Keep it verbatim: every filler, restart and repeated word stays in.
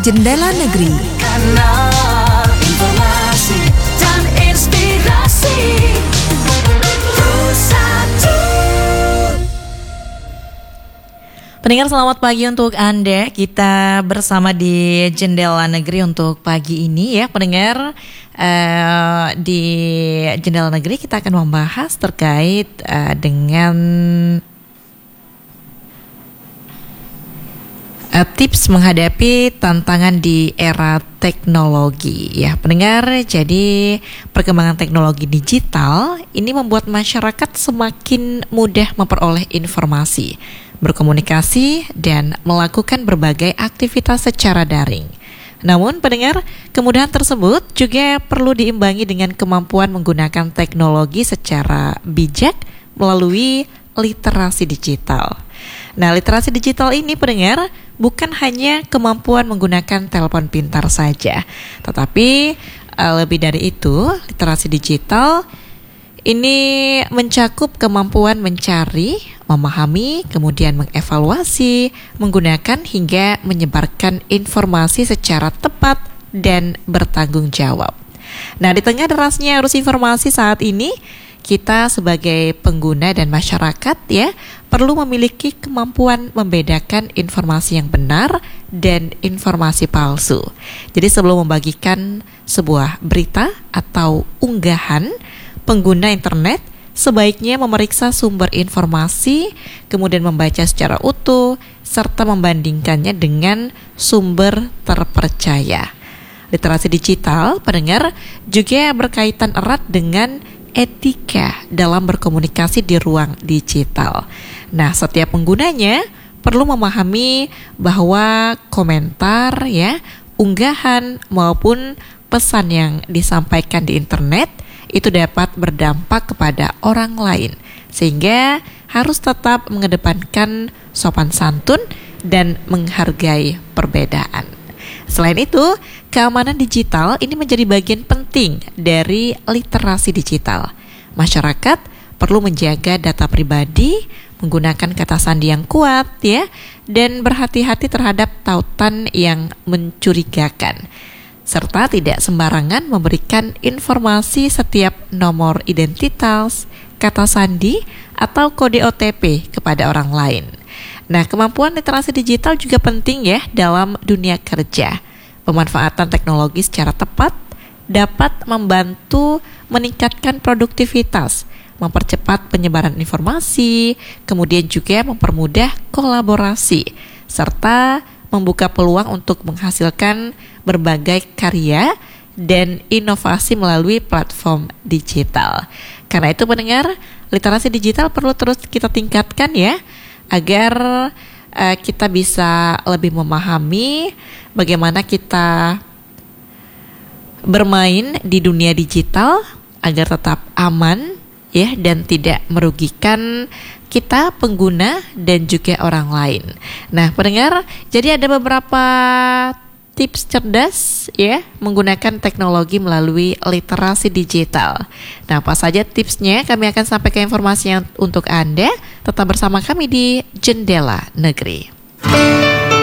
Jendela Negeri. Kanal informasi dan inspirasi Pusat. Pendengar, selamat pagi untuk Anda. Kita bersama di Jendela Negeri untuk pagi ini ya pendengar. Uh, di Jendela Negeri kita akan membahas terkait uh, dengan uh, tips menghadapi tantangan di era teknologi ya pendengar. Jadi perkembangan teknologi digital ini membuat masyarakat semakin mudah memperoleh informasi, berkomunikasi, dan melakukan berbagai aktivitas secara daring. Namun, pendengar, kemudahan tersebut juga perlu diimbangi dengan kemampuan menggunakan teknologi secara bijak melalui literasi digital. Nah, literasi digital ini, pendengar, bukan hanya kemampuan menggunakan telepon pintar saja, tetapi uh, lebih dari itu, literasi digital ini mencakup kemampuan mencari, memahami, kemudian mengevaluasi, menggunakan hingga menyebarkan informasi secara tepat dan bertanggung jawab. Nah, di tengah derasnya arus informasi saat ini, kita sebagai pengguna dan masyarakat ya perlu memiliki kemampuan membedakan informasi yang benar dan informasi palsu. Jadi sebelum membagikan sebuah berita atau unggahan, pengguna internet sebaiknya memeriksa sumber informasi, kemudian membaca secara utuh, serta membandingkannya dengan sumber terpercaya. Literasi digital, pendengar, juga berkaitan erat dengan etika dalam berkomunikasi di ruang digital. Nah, setiap penggunanya perlu memahami bahwa komentar, ya, unggahan maupun pesan yang disampaikan di internet itu dapat berdampak kepada orang lain, sehingga harus tetap mengedepankan sopan santun dan menghargai perbedaan. Selain itu, keamanan digital ini menjadi bagian penting dari literasi digital. Masyarakat perlu menjaga data pribadi, menggunakan kata sandi yang kuat ya, dan berhati-hati terhadap tautan yang mencurigakan, serta tidak sembarangan memberikan informasi setiap nomor identitas, kata sandi, atau kode O T P kepada orang lain. Nah, kemampuan literasi digital juga penting ya dalam dunia kerja. Pemanfaatan teknologi secara tepat dapat membantu meningkatkan produktivitas, mempercepat penyebaran informasi, kemudian juga mempermudah kolaborasi, serta membuka peluang untuk menghasilkan berbagai karya dan inovasi melalui platform digital. Karena itu pendengar, literasi digital perlu terus kita tingkatkan ya, agar uh, kita bisa lebih memahami bagaimana kita bermain di dunia digital agar tetap aman ya dan tidak merugikan kita pengguna dan juga orang lain. Nah, pendengar, jadi ada beberapa tips cerdas ya menggunakan teknologi melalui literasi digital. Nah, apa saja tipsnya? Kami akan sampaikan informasi yang untuk Anda. Tetap bersama kami di Jendela Negeri.